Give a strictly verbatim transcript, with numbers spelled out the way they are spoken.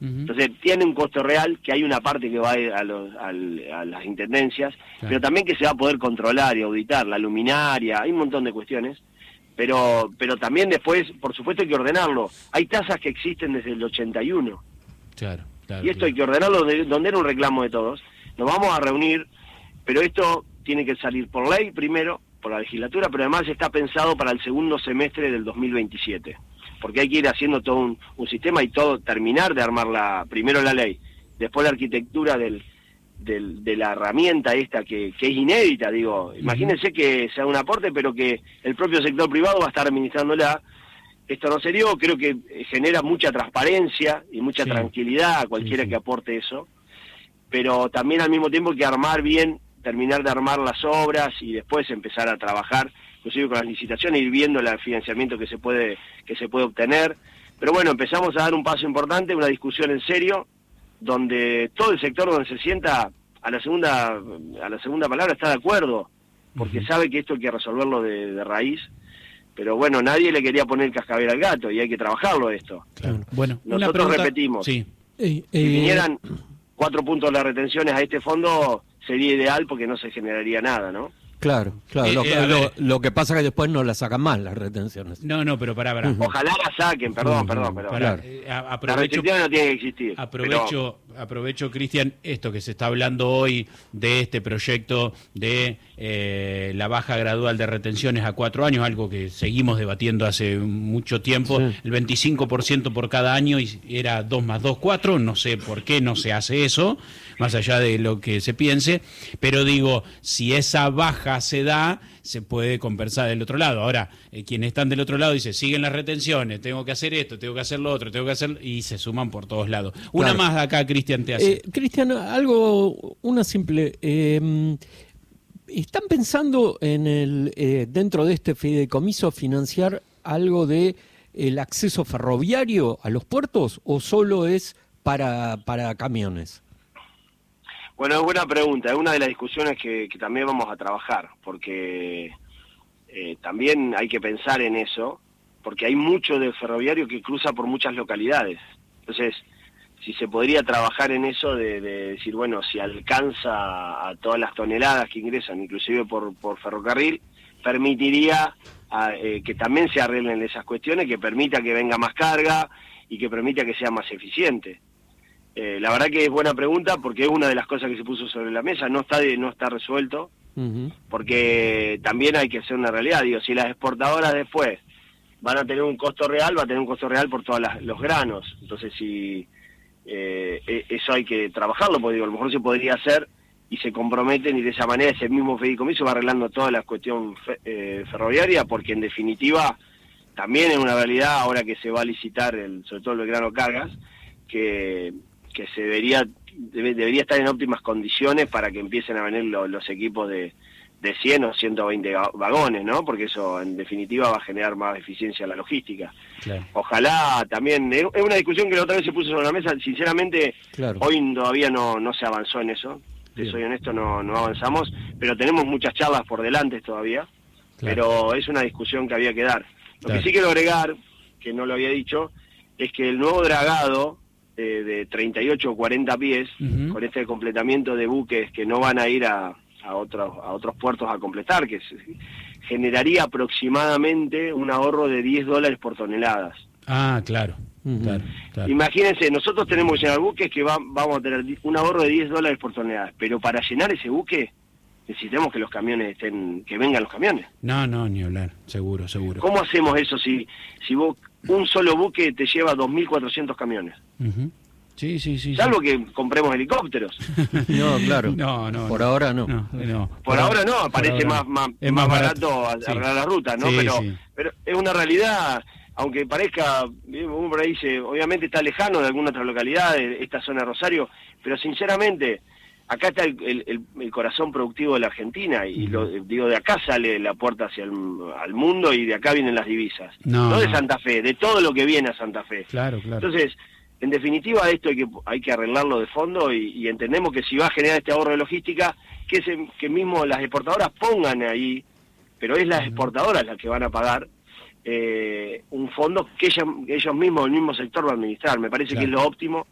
Uh-huh. Entonces tiene un costo real, que hay una parte que va a, los, a, a las intendencias, claro, pero también que se va a poder controlar y auditar, la luminaria, hay un montón de cuestiones, pero pero también después, por supuesto, hay que ordenarlo. Hay tasas que existen desde el ochenta y uno, claro, claro, y esto claro. hay que ordenarlo de, donde era un reclamo de todos. Nos vamos a reunir, pero esto tiene que salir por ley primero, por la legislatura, pero además está pensado para el segundo semestre del dos mil veintisiete. Porque hay que ir haciendo todo un, un sistema y todo, terminar de armar la, primero la ley, después la arquitectura del, del, de la herramienta esta que, que es inédita, digo, imagínense que sea un aporte, pero que el propio sector privado va a estar administrándola. Esto no se dio, creo que genera mucha transparencia y mucha sí. tranquilidad a cualquiera sí, sí. que aporte eso, pero también al mismo tiempo hay que armar bien, terminar de armar las obras y después empezar a trabajar, inclusive con las licitaciones, ir viendo el financiamiento que se puede que se puede obtener. Pero bueno, empezamos a dar un paso importante, una discusión en serio, donde todo el sector donde se sienta a la segunda a la segunda palabra está de acuerdo, porque uh-huh. sabe que esto hay que resolverlo de, de raíz. Pero bueno, nadie le quería poner el cascabel al gato y hay que trabajarlo esto. Claro. Bueno, nosotros pregunta... repetimos, sí. eh, eh... si vinieran cuatro puntos de las retenciones a este fondo sería ideal porque no se generaría nada, ¿no? Claro, claro. Eh, lo, eh, lo, lo que pasa es que después no la sacan más las retenciones. No, no, pero pará, pará. Uh-huh. Ojalá la saquen, perdón, uh-huh. perdón, perdón. Pará, eh, aprovecho, las retenciones no tienen que existir. Aprovecho, pero... aprovecho, Cristian, esto que se está hablando hoy de este proyecto de eh, la baja gradual de retenciones a cuatro años, algo que seguimos debatiendo hace mucho tiempo, sí. el veinticinco por ciento por cada año y era dos más dos, cuatro, no sé por qué no se hace eso, más allá de lo que se piense, pero digo, si esa baja se da, se puede compensar del otro lado. Ahora, eh, quienes están del otro lado dicen, siguen las retenciones, tengo que hacer esto, tengo que hacer lo otro, tengo que hacer... y se suman por todos lados. Una claro. más acá, Cristian, te hace. Eh, Cristian, algo, una simple... Eh, ¿están pensando en el eh, dentro de este fideicomiso financiar algo de el acceso ferroviario a los puertos o solo es para, para camiones? Bueno, es buena pregunta, es una de las discusiones que, que también vamos a trabajar, porque eh, también hay que pensar en eso, porque hay mucho de ferroviario que cruza por muchas localidades. Entonces, si se podría trabajar en eso de, de decir, bueno, si alcanza a todas las toneladas que ingresan, inclusive por, por ferrocarril, permitiría a, eh, que también se arreglen esas cuestiones, que permita que venga más carga y que permita que sea más eficiente. Eh, la verdad que es buena pregunta porque es una de las cosas que se puso sobre la mesa, no está de, no está resuelto, uh-huh. porque también hay que hacer una realidad, digo, si las exportadoras después van a tener un costo real, va a tener un costo real por todos los granos, entonces si eh, eso hay que trabajarlo, porque digo, a lo mejor se podría hacer y se comprometen y de esa manera ese mismo fideicomiso va arreglando toda la cuestión fe, eh, ferroviaria, porque en definitiva también es una realidad ahora que se va a licitar el, sobre todo el grano cargas, que que se debería debe, debería estar en óptimas condiciones para que empiecen a venir lo, los equipos de, de cien o ciento veinte vagones, ¿no? Porque eso en definitiva va a generar más eficiencia en la logística. Claro. Ojalá también, es una discusión que la otra vez se puso sobre la mesa, sinceramente claro. hoy todavía no, no se avanzó en eso, te soy honesto, no, no avanzamos, pero tenemos muchas charlas por delante todavía, claro. pero es una discusión que había que dar. Lo claro. que sí quiero agregar, que no lo había dicho, es que el nuevo dragado De, de treinta y ocho o cuarenta pies, uh-huh. con este completamiento de buques que no van a ir a, a, otros, a otros puertos a completar, que se, generaría aproximadamente un ahorro de diez dólares por toneladas. Ah, claro. Uh-huh. claro, claro. Imagínense, nosotros tenemos que llenar buques que va, vamos a tener un ahorro de diez dólares por tonelada, pero para llenar ese buque necesitamos que los camiones estén, que vengan los camiones. No, no, ni hablar, seguro, seguro. ¿Cómo hacemos eso si, si vos, un solo buque te lleva dos mil cuatrocientos camiones? Uh-huh. Sí, sí, sí. Salvo sí. que compremos helicópteros. No, claro. No, no. Por no. ahora no. no, no. Por, por ahora no, parece ahora más, más, es más más barato, barato arreglar sí. la ruta, ¿no? Sí, pero, sí. pero es una realidad, aunque parezca, uno por ahí dice, obviamente está lejano de alguna otra localidad, de esta zona de Rosario, pero sinceramente, acá está el, el, el corazón productivo de la Argentina, y uh-huh. lo, digo, de acá sale la puerta hacia el al mundo y de acá vienen las divisas. No, no de no. Santa Fe, de todo lo que viene a Santa Fe. Claro, claro. Entonces, en definitiva, esto hay que hay que arreglarlo de fondo y, y entendemos que si va a generar este ahorro de logística, que, se, que mismo las exportadoras pongan ahí, pero es las uh-huh. exportadoras las que van a pagar eh, un fondo que ellas, ellos mismos, el mismo sector va a administrar. Me parece claro. que es lo óptimo.